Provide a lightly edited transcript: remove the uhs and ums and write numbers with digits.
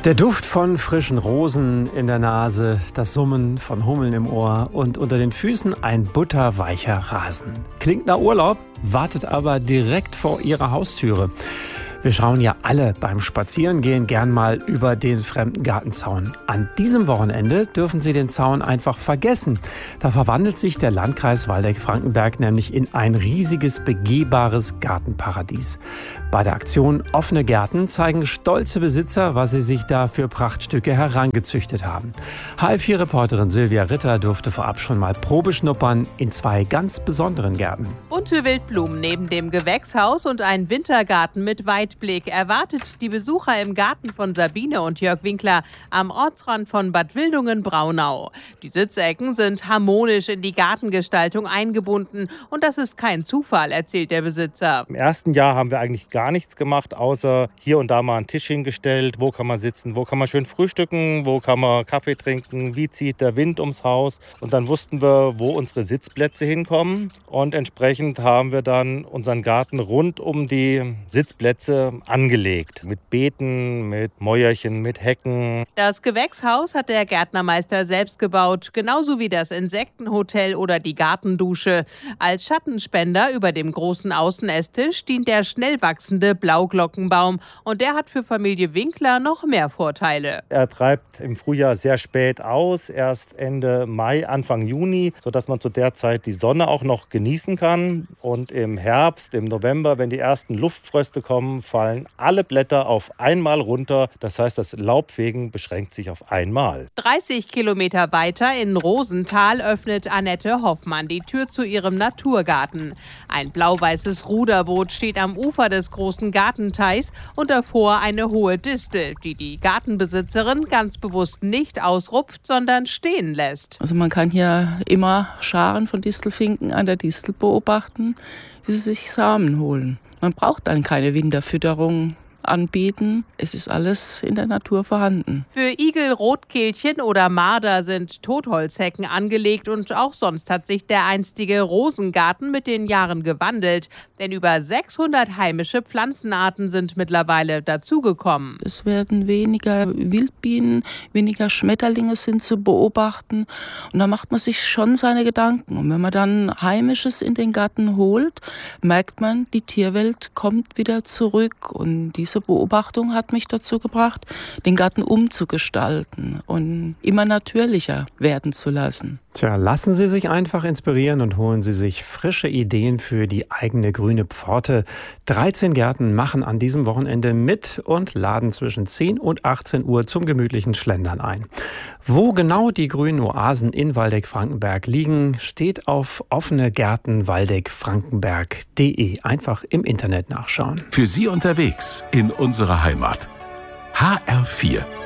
Der Duft von frischen Rosen in der Nase, das Summen von Hummeln im Ohr und unter den Füßen ein butterweicher Rasen. Klingt nach Urlaub, wartet aber direkt vor Ihrer Haustüre. Wir schauen ja alle beim Spazierengehen gern mal über den fremden Gartenzaun. An diesem Wochenende dürfen Sie den Zaun einfach vergessen. Da verwandelt sich der Landkreis Waldeck-Frankenberg nämlich in ein riesiges, begehbares Gartenparadies. Bei der Aktion Offene Gärten zeigen stolze Besitzer, was sie sich da für Prachtstücke herangezüchtet haben. HR4-Reporterin Silvia Ritter durfte vorab schon mal Probe schnuppern in 2 ganz besonderen Gärten. Bunte Wildblumen neben dem Gewächshaus und ein Wintergarten mit Weitblick erwartet die Besucher im Garten von Sabine und Jörg Winkler am Ortsrand von Bad Wildungen-Braunau. Die Sitzecken sind harmonisch in die Gartengestaltung eingebunden und das ist kein Zufall, erzählt der Besitzer. Im ersten Jahr haben wir eigentlich gar nichts gemacht, außer hier und da mal einen Tisch hingestellt. Wo kann man sitzen, wo kann man schön frühstücken, wo kann man Kaffee trinken, wie zieht der Wind ums Haus. Und dann wussten wir, wo unsere Sitzplätze hinkommen. Und entsprechend haben wir dann unseren Garten rund um die Sitzplätze angelegt. Mit Beeten, mit Mäuerchen, mit Hecken. Das Gewächshaus hat der Gärtnermeister selbst gebaut, genauso wie das Insektenhotel oder die Gartendusche. Als Schattenspender über dem großen Außenesstisch dient der schnell wachsende Blauglockenbaum. Und der hat für Familie Winkler noch mehr Vorteile. Er treibt im Frühjahr sehr spät aus, erst Ende Mai, Anfang Juni, sodass man zu der Zeit die Sonne auch noch genießen kann. Und im Herbst, im November, wenn die ersten Luftfröste kommen, fallen alle Blätter auf einmal runter. Das heißt, das Laubfegen beschränkt sich auf einmal. 30 Kilometer weiter in Rosenthal öffnet Annette Hoffmann die Tür zu ihrem Naturgarten. Ein blau-weißes Ruderboot steht am Ufer des großen Gartenteichs und davor eine hohe Distel, die die Gartenbesitzerin ganz bewusst nicht ausrupft, sondern stehen lässt. Also man kann hier immer Scharen von Distelfinken an der Distel beobachten, wie sie sich Samen holen. Man braucht dann keine Winterfütterung anbieten. Es ist alles in der Natur vorhanden. Für Igel, Rotkehlchen oder Marder sind Totholzhecken angelegt und auch sonst hat sich der einstige Rosengarten mit den Jahren gewandelt. Denn über 600 heimische Pflanzenarten sind mittlerweile dazugekommen. Es werden weniger Wildbienen, weniger Schmetterlinge sind zu beobachten. Und da macht man sich schon seine Gedanken. Und wenn man dann Heimisches in den Garten holt, merkt man, die Tierwelt kommt wieder zurück. Und diese Beobachtung hat mich dazu gebracht, den Garten umzugestalten und immer natürlicher werden zu lassen. Tja, lassen Sie sich einfach inspirieren und holen Sie sich frische Ideen für die eigene grüne Pforte. 13 Gärten machen an diesem Wochenende mit und laden zwischen 10 und 18 Uhr zum gemütlichen Schlendern ein. Wo genau die grünen Oasen in Waldeck-Frankenberg liegen, steht auf offenegärtenwaldeckfrankenberg.de. Einfach im Internet nachschauen. Für Sie unterwegs in unserer Heimat. HR4